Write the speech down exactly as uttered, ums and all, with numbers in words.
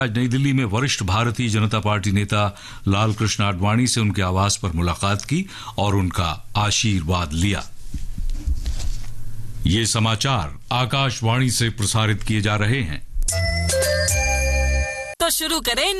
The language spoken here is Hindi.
आज नई दिल्ली में वरिष्ठ भारतीय जनता पार्टी नेता लाल कृष्ण आडवाणी से उनके आवास पर मुलाकात की और उनका आशीर्वाद लिया। ये समाचार आकाशवाणी से प्रसारित किए जा रहे हैं। तो शुरू करें